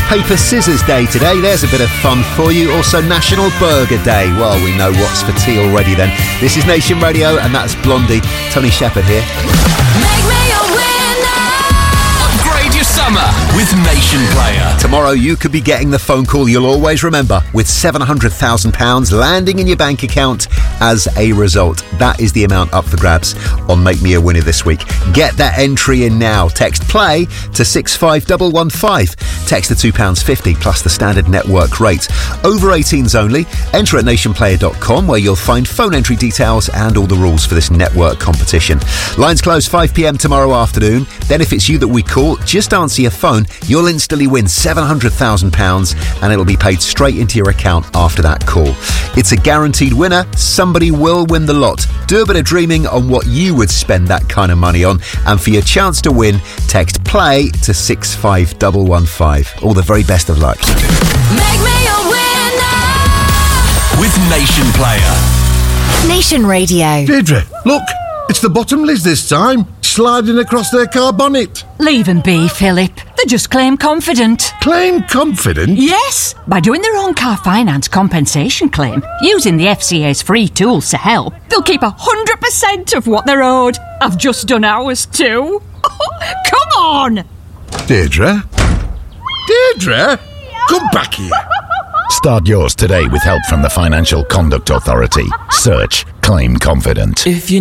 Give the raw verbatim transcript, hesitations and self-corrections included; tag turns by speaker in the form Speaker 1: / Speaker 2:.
Speaker 1: Paper Scissors Day today. There's a bit of fun for you. Also National Burger Day. Well, we know what's for tea already then. This is Nation Radio and that's Blondie. Tony Shepherd here.
Speaker 2: Make me a winner.
Speaker 3: Upgrade your summer with Nation Player.
Speaker 1: Tomorrow you could be getting the phone call you'll always remember with seven hundred thousand pounds landing in your bank account as a result. That is the amount up for grabs on Make Me a Winner this week. Get that entry in now. Text PLAY to six five one one five. Text the two pounds fifty plus the standard network rate. Over eighteens only. Enter at nation player dot com where you'll find phone entry details and all the rules for this network competition. Lines close five p.m. tomorrow afternoon. Then if it's you that we call, just answer your phone. You'll instantly win seven hundred thousand pounds and it'll be paid straight into your account after that call. It's a guaranteed winner. Somebody will win the lot. Do a bit of dreaming on what you would spend that kind of money on. And for your chance to win, text PLAY to six five one one five. All the very best of luck.
Speaker 2: Make me a winner.
Speaker 3: With Nation Player.
Speaker 4: Nation Radio.
Speaker 5: Deirdre, look, it's the Bottomleys this time, sliding across their car bonnet.
Speaker 6: Leave them be, Philip. They just claim confident.
Speaker 5: Claim confident?
Speaker 6: Yes, by doing their own car finance compensation claim, using the F C A's free tools to help, they'll keep one hundred percent of what they're owed. I've just done ours too. Come on!
Speaker 5: Deirdre? Deirdre? Come back here.
Speaker 7: Start yours today with help from the Financial Conduct Authority. Search Claim Confident.
Speaker 3: If you